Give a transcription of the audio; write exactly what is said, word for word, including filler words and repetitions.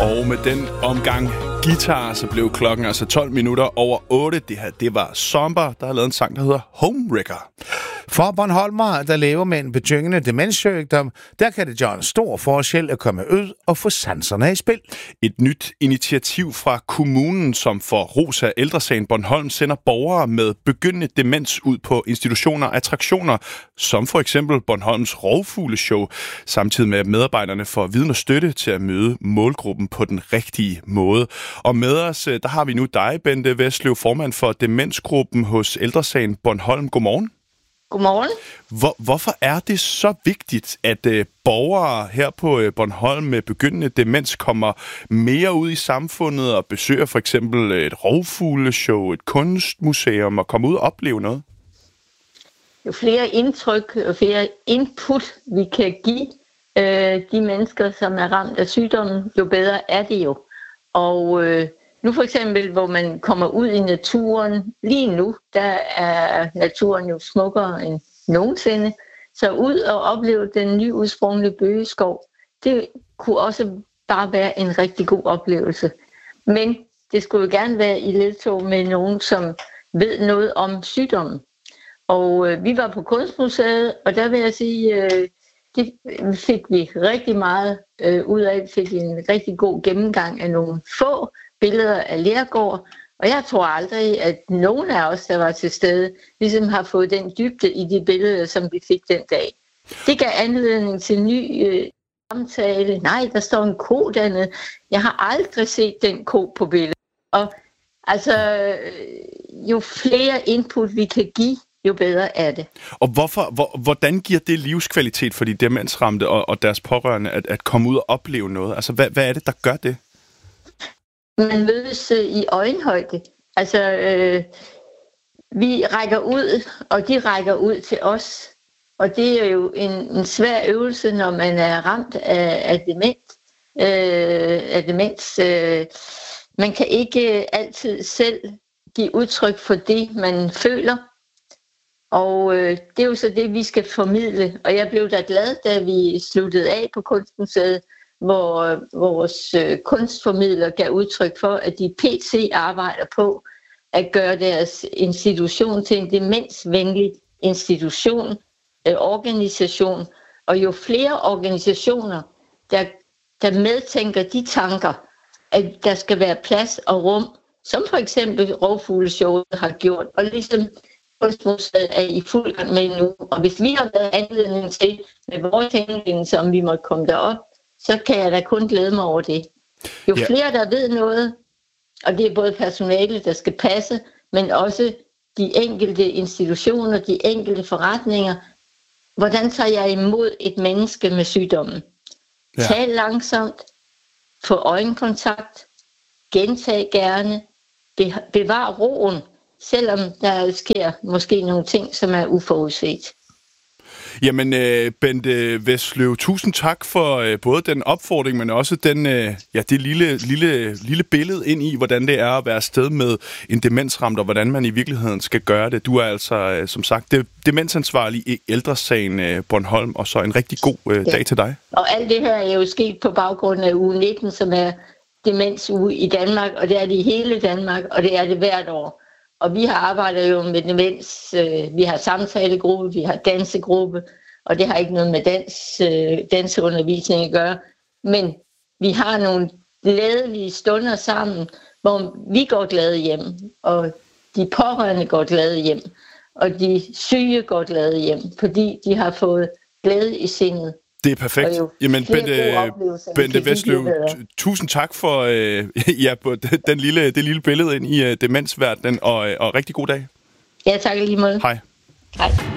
Og med den omgang guitar, så blev klokken altså tolv minutter over otte. Det her, det var Somber, der har lavet en sang, der hedder Homewrecker. For Bornholmer, der lever med en betyngende demenssygdom, der kan det gøre en stor forskel at komme ud og få sanserne i spil. Et nyt initiativ fra kommunen, som for ros af Ældresagen Bornholm sender borgere med begyndende demens ud på institutioner og attraktioner, som for eksempel Bornholms Rovfugleshow, samtidig med at medarbejderne får viden og støtte til at møde målgruppen på den rigtige måde. Og med os, der har vi nu dig, Bente Veslev, formand for demensgruppen hos Ældresagen Bornholm. Godmorgen. Godmorgen. Hvor, hvorfor er det så vigtigt, at øh, borgere her på øh, Bornholm med begyndende demens kommer mere ud i samfundet og besøger for eksempel et rovfugleshow, et kunstmuseum og kommer ud og opleve noget? Jo flere indtryk og flere input, vi kan give øh, de mennesker, som er ramt af sygdommen, jo bedre er det jo. Og øh, nu for eksempel, hvor man kommer ud i naturen, lige nu, der er naturen jo smukkere end nogensinde. Så ud og opleve den nyudsprungne bøgeskov, det kunne også bare være en rigtig god oplevelse. Men det skulle jo gerne være i ledtog med nogen, som ved noget om sygdommen. Og øh, vi var på Kunstmuseet, og der vil jeg sige, øh, det fik vi rigtig meget øh, ud af. Fik en rigtig god gennemgang af nogle få billeder af Lergård. Og jeg tror aldrig, at nogen af os, der var til stede, ligesom har fået den dybde i de billeder, som vi fik den dag. Det gav anledning til ny øh, samtale. Nej, der står en ko dernede. Jeg har aldrig set den ko på billedet. Og altså, øh, jo flere input vi kan give, jo bedre er det. Og hvorfor, hvor, hvordan giver det livskvalitet for de demensramte og, og deres pårørende at, at komme ud og opleve noget? Altså, hvad, hvad er det, der gør det? Man mødes øh, i øjenhøjde. Altså, øh, vi rækker ud, og de rækker ud til os. Og det er jo en, en svær øvelse, når man er ramt af, af demens. Øh, af demens. Øh, man kan ikke altid selv give udtryk for det, man føler. Og øh, det er jo så det, vi skal formidle. Og jeg blev da glad, da vi sluttede af på Kunstmuseet, hvor øh, vores øh, kunstformidler gav udtryk for, at de pt. Arbejder på at gøre deres institution til en demensvenlig institution, øh, organisation. Og jo flere organisationer, der, der medtænker de tanker, at der skal være plads og rum, som for eksempel Rovfugleshowet har gjort, og ligesom Kunstmuseet er i fuld gang med nu. Og hvis vi har været anledning til med vores henvendelse, om vi måtte komme derop, så kan jeg da kun glæde mig over det. Jo yeah. flere, der ved noget, og det er både personale, der skal passe, men også de enkelte institutioner, de enkelte forretninger. Hvordan tager jeg imod et menneske med sygdommen? Yeah. Tal langsomt, få øjenkontakt, gentag gerne, bevar roen, selvom der sker måske nogle ting, som er uforudset. Jamen, øh, Bente Veslev, tusind tak for øh, både den opfordring, men også den, øh, ja, det lille, lille, lille billede ind i, hvordan det er at være afsted med en demensramt, og hvordan man i virkeligheden skal gøre det. Du er altså, øh, som sagt, det, demensansvarlig i Ældresagen øh, Bornholm, og så en rigtig god øh, dag ja. til dig. Og alt det her er jo sket på baggrund af uge nitten, som er demensuge i Danmark, og det er det i hele Danmark, og det er det hvert år. Og vi har arbejdet jo med demens, øh, vi har samtalegruppe, vi har dansegruppe, og det har ikke noget med dans, øh, danseundervisning at gøre. Men vi har nogle glædelige stunder sammen, hvor vi går glade hjem, og de pårørende går glade hjem, og de syge går glade hjem, fordi de har fået glæde i sindet. Det er perfekt. Jamen, Bente, Bente Veslev, tusind tak for øh, ja, den lille, det lille billede ind i uh, demensverdenen, og, og rigtig god dag. Ja, tak lige måde. Hej. Hej.